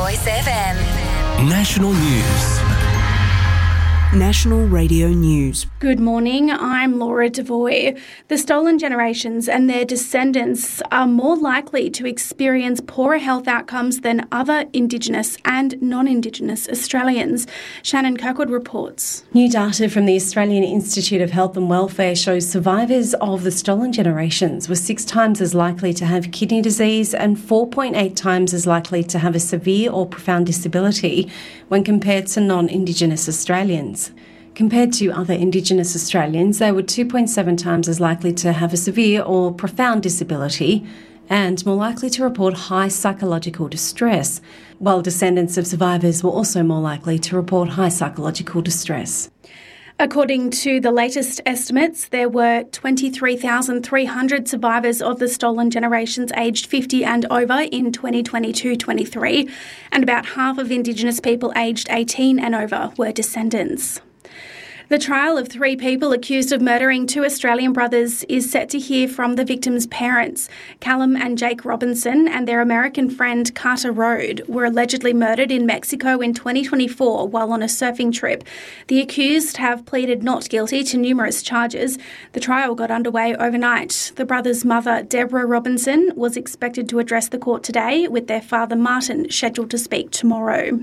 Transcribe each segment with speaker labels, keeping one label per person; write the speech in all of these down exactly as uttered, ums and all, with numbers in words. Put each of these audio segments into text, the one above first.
Speaker 1: Voice F M.
Speaker 2: National News.
Speaker 3: National Radio News.
Speaker 4: Good morning, I'm Laura Devoy. The stolen generations and their descendants are more likely to experience poorer health outcomes than other Indigenous and non-Indigenous Australians. Shannon Kirkwood reports.
Speaker 5: New data from the Australian Institute of Health and Welfare shows survivors of the stolen generations were six times as likely to have kidney disease and four point eight times as likely to have a severe or profound disability when compared to non-Indigenous Australians. Compared to other Indigenous Australians, they were two point seven times as likely to have a severe or profound disability and more likely to report high psychological distress, while descendants of survivors were also more likely to report high psychological distress.
Speaker 4: According to the latest estimates, there were twenty-three thousand three hundred survivors of the stolen generations aged fifty and over in twenty twenty-two twenty-three, and about half of Indigenous people aged eighteen and over were descendants. The trial of three people accused of murdering two Australian brothers is set to hear from the victims' parents. Callum and Jake Robinson and their American friend Carter Rode were allegedly murdered in Mexico in twenty twenty-four while on a surfing trip. The accused have pleaded not guilty to numerous charges. The trial got underway overnight. The brothers' mother, Deborah Robinson, was expected to address the court today, with their father, Martin, scheduled to speak tomorrow.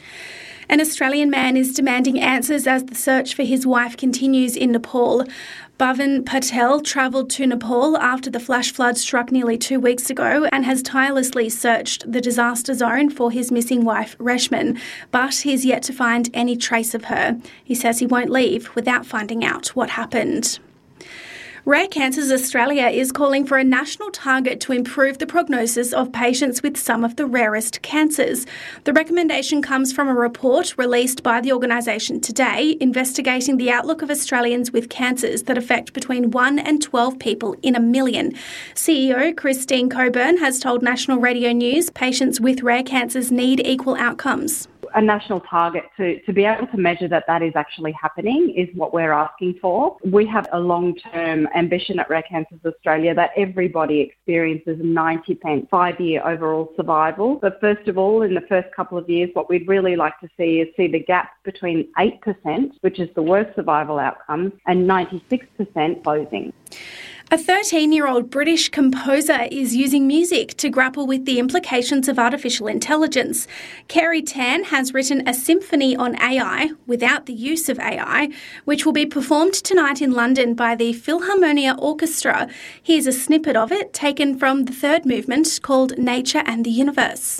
Speaker 4: An Australian man is demanding answers as the search for his wife continues in Nepal. Bhavan Patel travelled to Nepal after the flash flood struck nearly two weeks ago and has tirelessly searched the disaster zone for his missing wife, Reshman, but he's yet to find any trace of her. He says he won't leave without finding out what happened. Rare Cancers Australia is calling for a national target to improve the prognosis of patients with some of the rarest cancers. The recommendation comes from a report released by the organisation today, investigating the outlook of Australians with cancers that affect between one and twelve people in a million. C E O Christine Coburn has told National Radio News patients with rare cancers need equal outcomes.
Speaker 6: A national target to, to be able to measure that that is actually happening is what we're asking for. We have a long-term ambition at Rare Cancers Australia that everybody experiences ninety percent five-year overall survival. But first of all, in the first couple of years, what we'd really like to see is see the gap between eight percent, which is the worst survival outcome, and ninety-six percent closing.
Speaker 4: A thirteen-year-old British composer is using music to grapple with the implications of artificial intelligence. Kerry Tan has written a symphony on A I without the use of A I, which will be performed tonight in London by the Philharmonia Orchestra. Here's a snippet of it taken from the third movement called Nature and the Universe.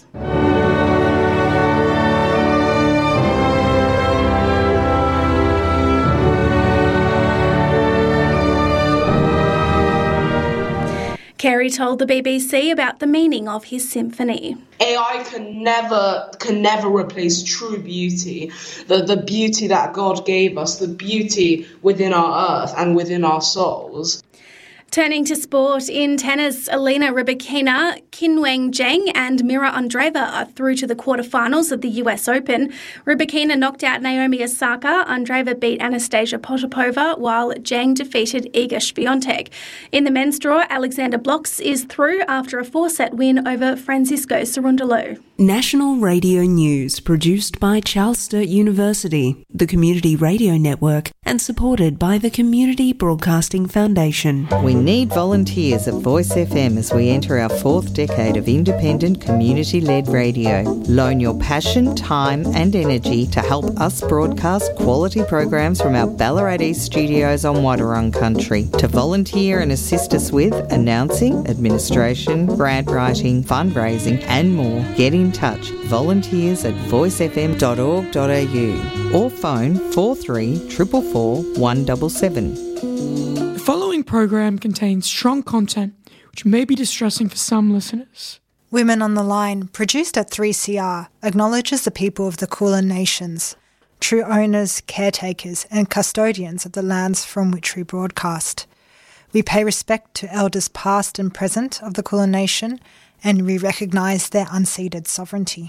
Speaker 4: Kerry told the B B C about the meaning of his symphony.
Speaker 7: A I can never can never replace true beauty, the, the beauty that God gave us, the beauty within our earth and within our souls.
Speaker 4: Turning to sport, in tennis, Elena Rybakina, Qinwen Zheng and Mira Andreeva are through to the quarterfinals of the U S Open. Rybakina knocked out Naomi Osaka, Andreeva beat Anastasia Potapova, while Zheng defeated Iga Swiatek. In the men's draw, Alexander Blocks is through after a four-set win over Francisco Cerundolo.
Speaker 3: National Radio News, produced by Charles Sturt University, the Community Radio Network, and supported by the Community Broadcasting Foundation.
Speaker 8: We need volunteers at Voice F M as we enter our fourth decade of independent community-led radio. Loan your passion, time and energy to help us broadcast quality programs from our Ballarat East studios on Wadawurrung country. To volunteer and assist us with announcing, administration, grant writing, fundraising and more, get in touch. Volunteers at voice f m dot org dot a u or phone four three four four four one seven seven.
Speaker 9: The following program contains strong content which may be distressing for some listeners.
Speaker 10: Women on the Line, produced at three C R, acknowledges the people of the Kulin Nations, true owners, caretakers and custodians of the lands from which we broadcast. We pay respect to elders past and present of the Kulin Nation, and we recognise their unceded sovereignty.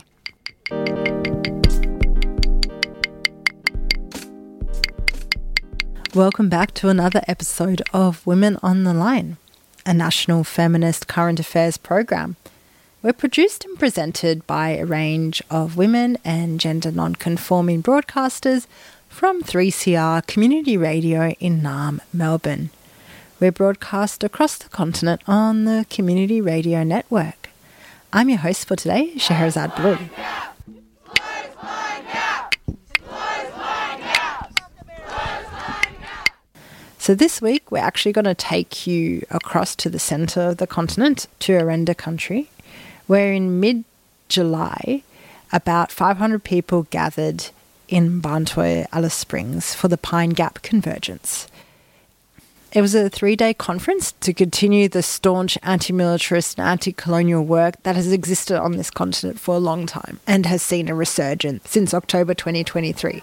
Speaker 11: Welcome back to another episode of Women on the Line, a national feminist current affairs program, We're produced and presented by a range of women and gender non-conforming broadcasters from three C R Community Radio in Naarm, Melbourne. We're broadcast across the continent on the Community Radio Network. I'm your host for today, Scheherazade Blue. So this week we're actually going to take you across to the centre of the continent, to Arenda country, where in mid-July about five hundred people gathered in Barntwe, Alice Springs for the Pine Gap Convergence. It was a three-day conference to continue the staunch anti-militarist and anti-colonial work that has existed on this continent for a long time and has seen a resurgence since October twenty twenty-three.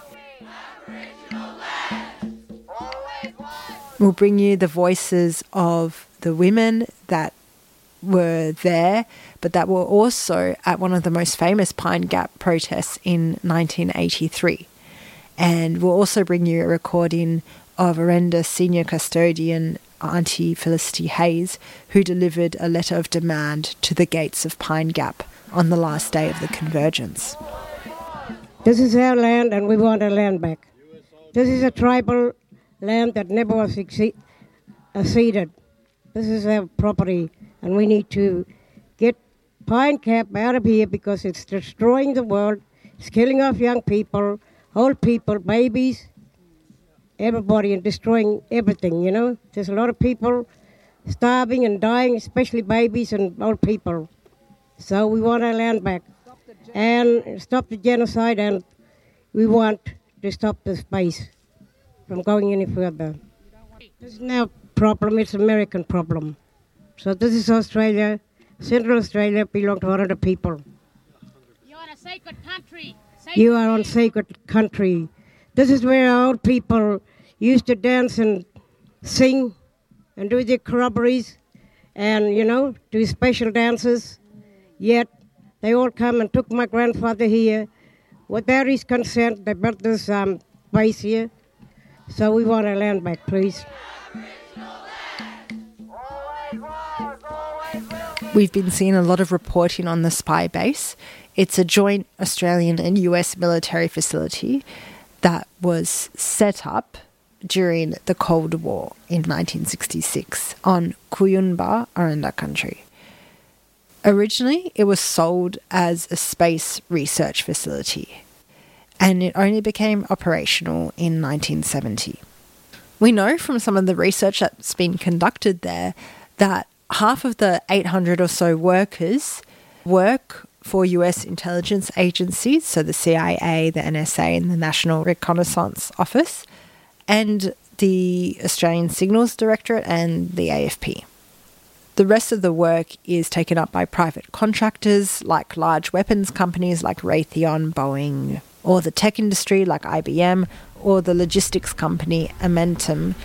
Speaker 11: We'll bring you the voices of the women that were there, but that were also at one of the most famous Pine Gap protests in nineteen eighty-three. And we'll also bring you a recording of Arenda senior custodian Auntie Felicity Hayes, who delivered a letter of demand to the gates of Pine Gap on the last day of the convergence.
Speaker 1: This is our land and we want our land back. This is a tribal land that never was exceed, uh, ceded. This is our property, and we need to get Pine Gap out of here because it's destroying the world. It's killing off young people, old people, babies, everybody, and destroying everything, you know. There's a lot of people starving and dying, especially babies and old people. So we want our land back and stop the genocide, and we want to stop the space from going any further. This is no problem, it's an American problem. So this is Australia. Central Australia belongs to one hundred people.
Speaker 2: You're on a sacred country. Sacred
Speaker 1: you are on sacred country. This is where our old people used to dance and sing and do their corroborees and, you know, do special dances. Yet they all come and took my grandfather here. Without his consent, they built this um, base here. So we want our land back, please.
Speaker 11: We've been seeing a lot of reporting on the Spy Base. It's a joint Australian and U S military facility that was set up during the Cold War in nineteen sixty-six on Kuyunba, Arenda country. Originally, it was sold as a space research facility, and it only became operational in nineteen seventy. We know from some of the research that's been conducted there that half of the eight hundred or so workers work for U S intelligence agencies, so the C I A, the N S A and the National Reconnaissance Office, and the Australian Signals Directorate and the A F P. The rest of the work is taken up by private contractors like large weapons companies like Raytheon, Boeing, or the tech industry like I B M, or the logistics company Amentum.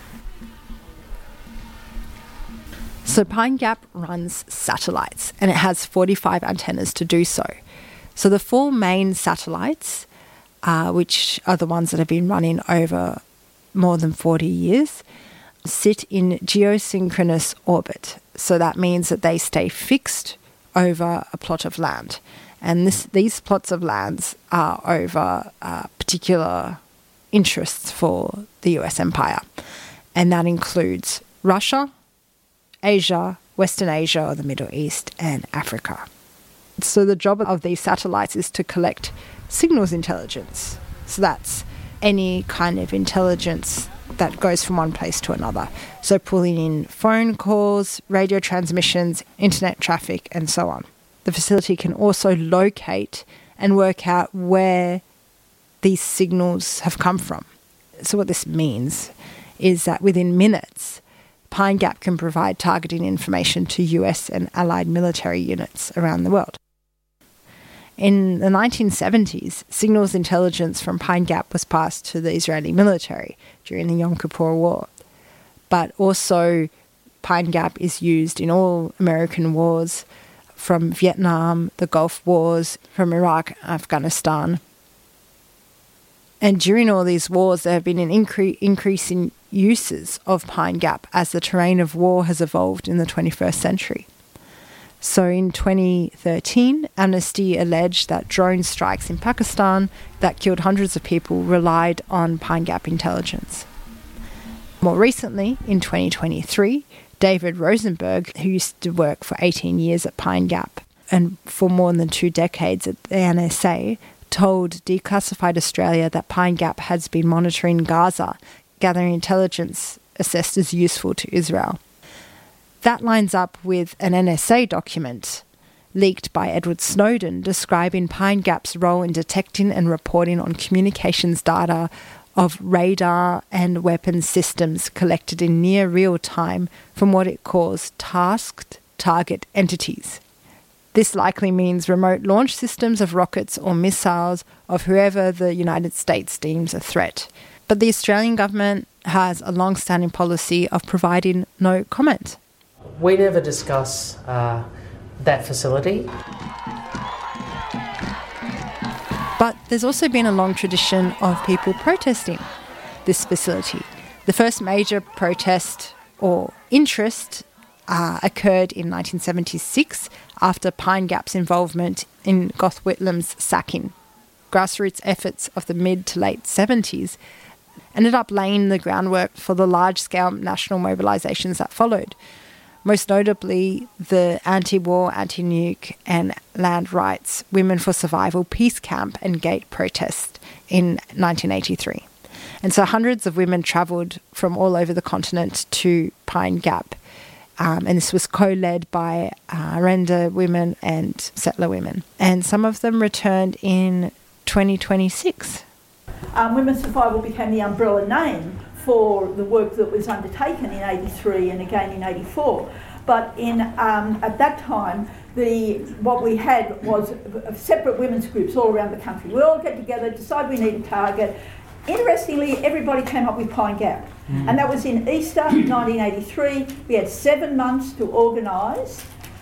Speaker 11: So Pine Gap runs satellites, and it has forty-five antennas to do so. So the four main satellites, uh, which are the ones that have been running over more than forty years, sit in geosynchronous orbit. So that means that they stay fixed over a plot of land. And this, these plots of lands are over uh, particular interests for the U S empire. And that includes Russia, Asia, Western Asia or the Middle East, and Africa. So the job of these satellites is to collect signals intelligence. So that's any kind of intelligence that goes from one place to another. So pulling in phone calls, radio transmissions, internet traffic, and so on. The facility can also locate and work out where these signals have come from. So what this means is that within minutes, Pine Gap can provide targeting information to U S and allied military units around the world. In the nineteen seventies, signals intelligence from Pine Gap was passed to the Israeli military during the Yom Kippur War. But also, Pine Gap is used in all American wars, from Vietnam, the Gulf Wars, from Iraq, Afghanistan. And during all these wars, there have been an incre- increase in uses of Pine Gap as the terrain of war has evolved in the twenty-first century. So in twenty thirteen, Amnesty alleged that drone strikes in Pakistan that killed hundreds of people relied on Pine Gap intelligence. More recently, in twenty twenty-three, David Rosenberg, who used to work for eighteen years at Pine Gap and for more than two decades at the N S A, told Declassified Australia that Pine Gap has been monitoring Gaza, gathering intelligence assessed as useful to Israel. That lines up with an N S A document leaked by Edward Snowden describing Pine Gap's role in detecting and reporting on communications data of radar and weapons systems collected in near real time from what it calls tasked target entities. This likely means remote launch systems of rockets or missiles of whoever the United States deems a threat. But the Australian government has a long-standing policy of providing no comment.
Speaker 12: We never discuss uh, that facility.
Speaker 11: But there's also been a long tradition of people protesting this facility. The first major protest or interest uh, occurred in nineteen seventy-six after Pine Gap's involvement in Gough Whitlam's sacking. Grassroots efforts of the mid to late seventies ended up laying the groundwork for the large-scale national mobilisations that followed. Most notably, the anti-war, anti-nuke and land rights Women for Survival Peace Camp and Gate protest in nineteen eighty-three. And so hundreds of women travelled from all over the continent to Pine Gap. Um, and this was co-led by uh, Aranda women and settler women. And some of them returned in twenty twenty-six.
Speaker 13: Um, Women's Survival became the umbrella name for the work that was undertaken in eighty-three and again in eighty-four. But in um, at that time, the what we had was separate women's groups all around the country. We all get together, decide we need a target. Interestingly, everybody came up with Pine Gap. Mm. And that was in Easter nineteen eighty-three. We had seven months to organise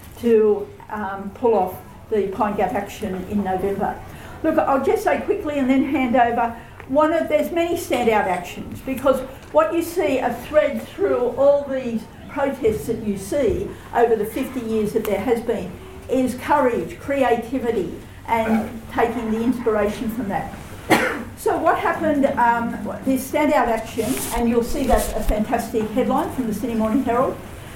Speaker 13: to um, pull off the Pine Gap action in November. Look, I'll just say quickly and then hand over. One of there's many standout actions because what you see a thread through all these protests that you see over the fifty years that there has been is courage, creativity, and taking the inspiration from that. So what happened, um, this standout action, and you'll see that's a fantastic headline from the Sydney Morning Herald.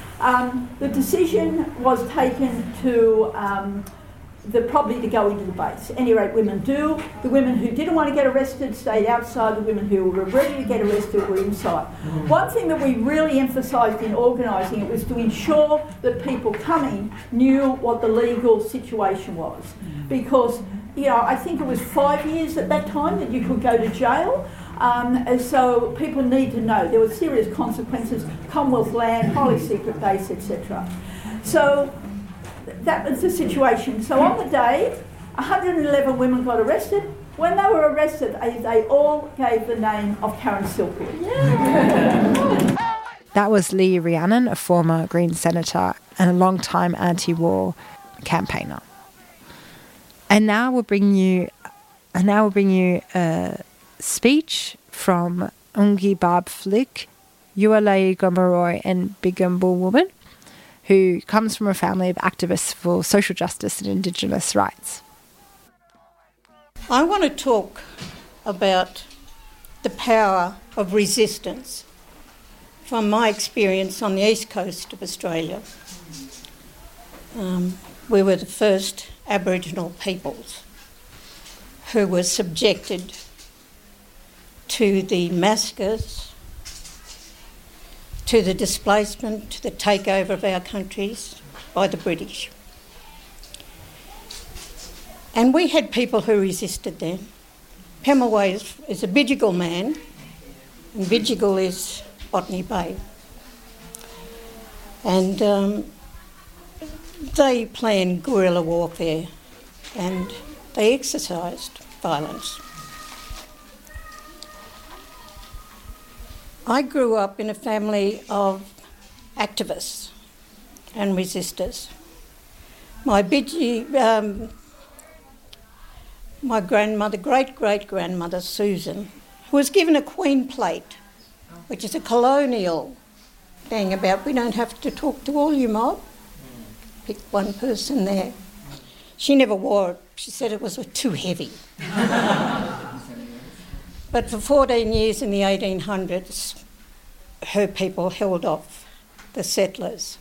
Speaker 13: Um, the decision was taken to um, the probably to go into the base. At any rate, women do. The women who didn't want to get arrested stayed outside. The women who were ready to get arrested were inside. Mm-hmm. One thing that we really emphasised in organising it was to ensure that people coming knew what the legal situation was. Mm-hmm. Because, you know, I think it was five years at that time that you could go to jail. Um, and so people need to know there were serious consequences, Commonwealth land, highly secret base, et cetera. So that was the situation. So on the day, one hundred eleven women got arrested. When they were arrested, they, they all gave the name of Karen Silkwood. Yeah.
Speaker 11: That was Lee Rhiannon, a former Green senator and a long-time anti-war campaigner. And now we'll bring you, and now we'll bring you a speech from Ungi Barb Flick, Yualai Gomeroi and Bigambul woman, who comes from a family of activists for social justice and Indigenous rights.
Speaker 14: I want to talk about the power of resistance from my experience on the east coast of Australia. Um, we were the first Aboriginal peoples who were subjected to the massacres, to the displacement, to the takeover of our countries by the British. And we had people who resisted then. Pemulwuy is, is a Bidjigal man, and Bidjigal is Botany Bay. And um, they planned guerrilla warfare and they exercised violence. I grew up in a family of activists and resistors. My Bidji, um, my grandmother, great-great-grandmother Susan, who was given a Queen plate, which is a colonial thing about we don't have to talk to all you mob. pick one person there. She never wore it. She said it was too heavy. But for fourteen years in the eighteen hundreds, her people held off the settlers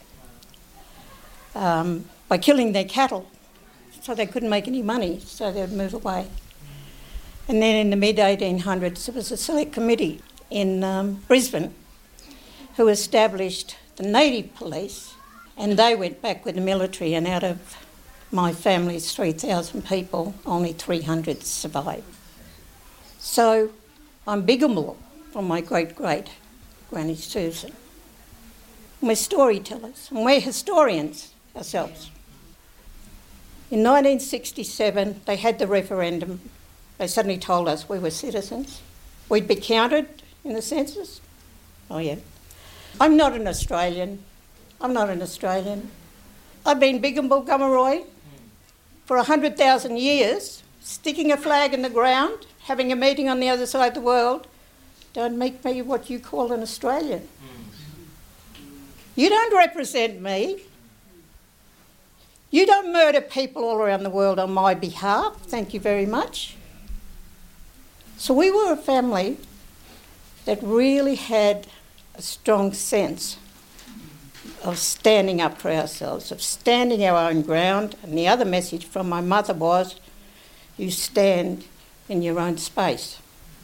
Speaker 14: um, by killing their cattle, so they couldn't make any money, so they'd move away. And then in the mid eighteen hundreds, there was a select committee in um, Brisbane who established the native police, and they went back with the military, and out of my family's three thousand people, only three hundred survived. So I'm Biggamble from my great-great Granny Susan. And we're storytellers, and we're historians ourselves. In nineteen sixty-seven, they had the referendum. They suddenly told us we were citizens. We'd be counted in the census. Oh, yeah. I'm not an Australian. I'm not an Australian. I've been Biggamble Gomeroi for one hundred thousand years, sticking a flag in the ground, having a meeting on the other side of the world. Don't make me what you call an Australian. You don't represent me. You don't murder people all around the world on my behalf. Thank you very much. So we were a family that really had a strong sense of standing up for ourselves, of standing our own ground. And the other message from my mother was, you stand in your own space.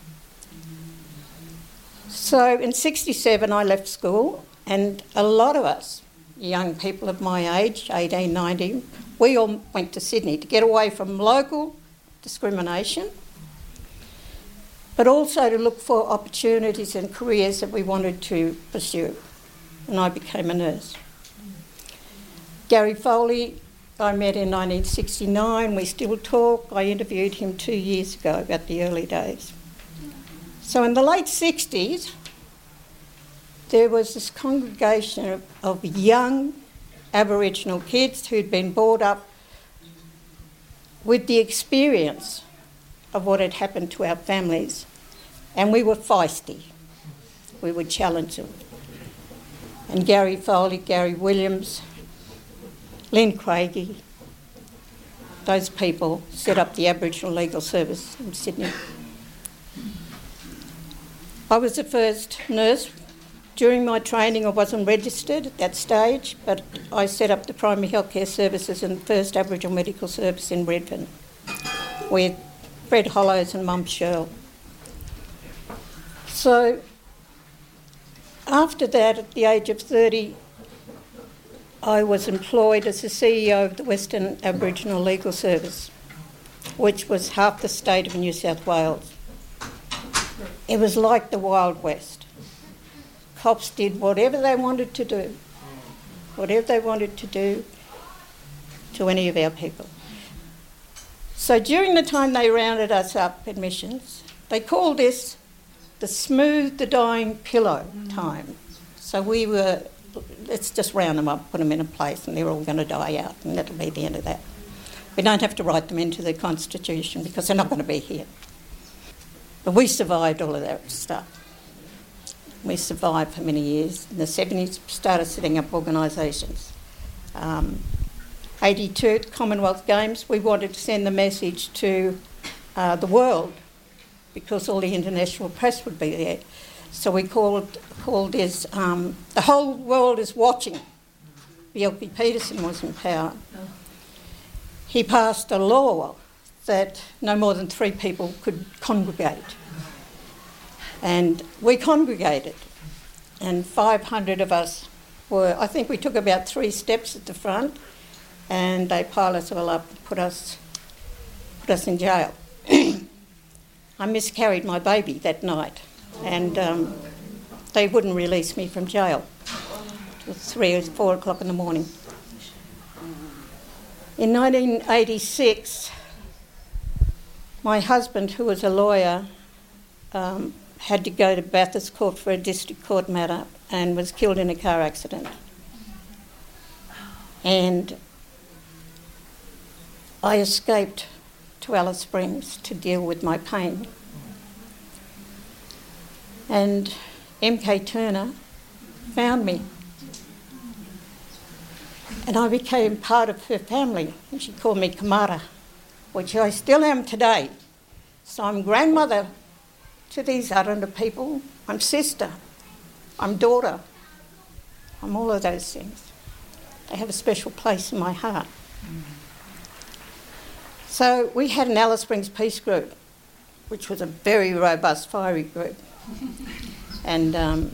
Speaker 14: So in sixty-seven I left school, and a lot of us, young people of my age, eighteen, nineteen, we all went to Sydney to get away from local discrimination, but also to look for opportunities and careers that we wanted to pursue. And I became a nurse. Gary Foley, I met in nineteen sixty-nine. We still talk. I interviewed him two years ago about the early days. So in the late sixties, there was this congregation of, of young Aboriginal kids who'd been brought up with the experience of what had happened to our families. And we were feisty. We would challenge them. And Gary Foley, Gary Williams, Lynn Craigie, those people set up the Aboriginal Legal Service in Sydney. I was the first nurse. During my training I wasn't registered at that stage, but I set up the primary healthcare services and the first Aboriginal medical service in Redfern with Fred Hollows and Mum Shirl. So after that, at the age of thirty, I was employed as the C E O of the Western Aboriginal Legal Service, which was half the state of New South Wales. It was like the Wild West. Cops did whatever they wanted to do, whatever they wanted to do to any of our people. So during the time they rounded us up admissions, they called this the smooth the dying pillow time. So we were, let's just round them up, put them in a place, and they're all going to die out, and that'll be the end of that. We don't have to write them into the Constitution because they're not going to be here. But we survived all of that stuff. We survived for many years. In the seventies, started setting up organisations. Um, eighty-two, Commonwealth Games, we wanted to send the message to uh, the world because all the international press would be there. So we called called this, um, the whole world is watching. Bjelke Petersen was in power. He passed a law that no more than three people could congregate. And we congregated, and five hundred of us were, I think we took about three steps at the front, and they piled us all up and put us, put us in jail. I miscarried my baby that night, and um, they wouldn't release me from jail. It was three or four o'clock in the morning. In nineteen eighty-six, my husband, who was a lawyer, um, had to go to Bathurst Court for a district court matter and was killed in a car accident. And I escaped to Alice Springs to deal with my pain. And M K Turner found me. And I became part of her family, and she called me Kamara, which I still am today. So I'm grandmother to these Aranda people, I'm sister, I'm daughter, I'm all of those things. They have a special place in my heart. So we had an Alice Springs Peace Group, which was a very robust, fiery group. And um,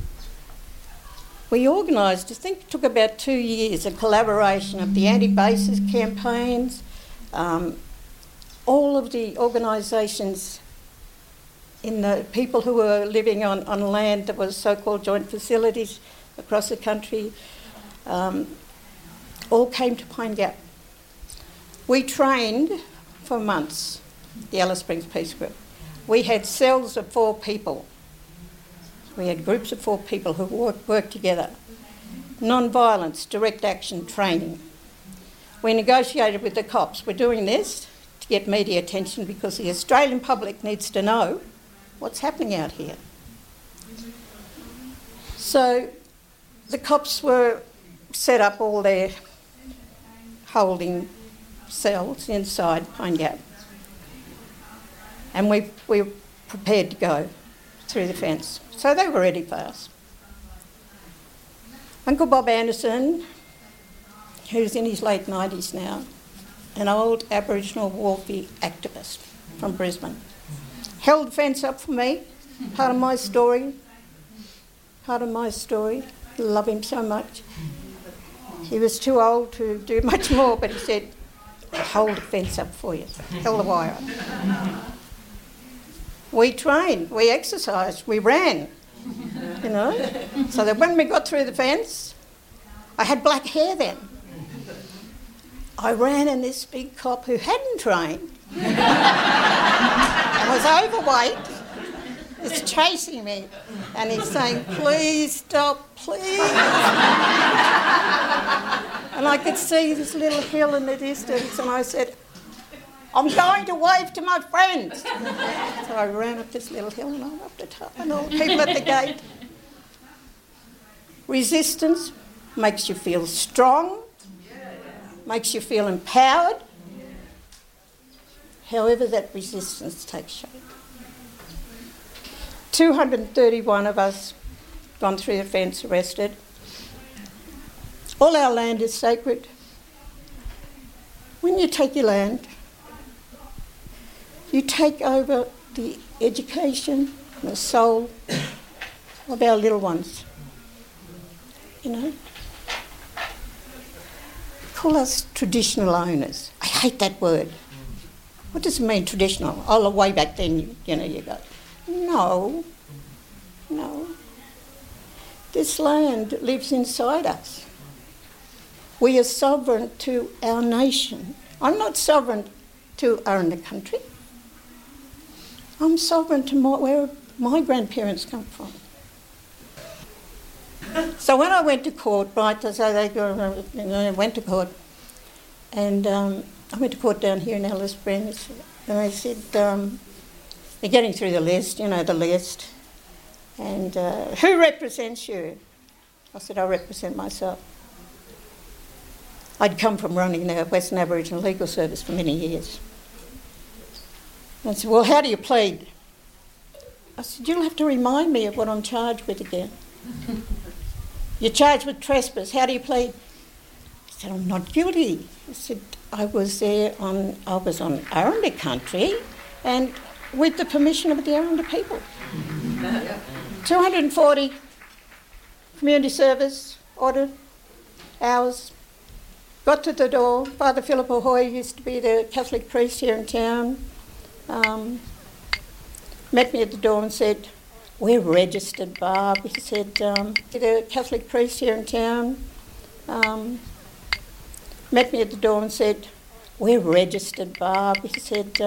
Speaker 14: we organised, I think it took about two years, a collaboration of the anti-bases campaigns, um, all of the organisations in the people who were living on, on land that was so-called joint facilities across the country, um, all came to Pine Gap. We trained for months, the Alice Springs Peace Group. We had cells of four people. We had groups of four people who worked, worked together. Non-violence, direct action training. We negotiated with the cops. We're doing this to get media attention because the Australian public needs to know what's happening out here. So the cops were set up all their holding cells inside Pine Gap. And we, we were prepared to go through the fence. So they were ready for us. Uncle Bob Anderson, who's in his late nineties now, an old Aboriginal warfare activist from Brisbane, held the fence up for me, part of my story, part of my story. I love him so much. He was too old to do much more, but he said, I'll hold the fence up for you, held the wire up. We trained, we exercised, we ran, you know, so that when we got through the fence, I had black hair then. I ran and this big cop who hadn't trained and was overweight is chasing me and he's saying, please stop, please. And I could see this little hill in the distance and I said, I'm going to wave to my friends. So I ran up this little hill and I'm up the top and all the people at the gate. Resistance makes you feel strong, makes you feel empowered. However that resistance takes shape. two hundred thirty-one of us gone through the fence, arrested. All our land is sacred. When you take your land, you take over the education and the soul of our little ones. You know? Call us traditional owners. I hate that word. What does it mean, traditional? Oh, way back then, you, you know, you go. No, no. This land lives inside us. We are sovereign to our nation. I'm not sovereign to Aranda country. I'm sovereign to my, where my grandparents come from. So when I went to court, right, so they go, you know, went to court, and um, I went to court down here in Alice Springs, and they said, um, they're getting through the list, you know, the list, and uh, who represents you? I said, I represent myself. I'd come from running the Western Aboriginal Legal Service for many years. I said, well, how do you plead? I said, you'll have to remind me of what I'm charged with again. You're charged with trespass. How do you plead? I said, I'm not guilty. I said, I was there on, I was on Aranda country and with the permission of the Aranda people. two hundred forty community service order hours. Got to the door. Father Philip Ahoy used to be the Catholic priest here in town. Um, met me at the door and said, we're registered, Barb. He said, um, the Catholic priest here in town. Um, met me at the door and said, we're registered, Barb. He said,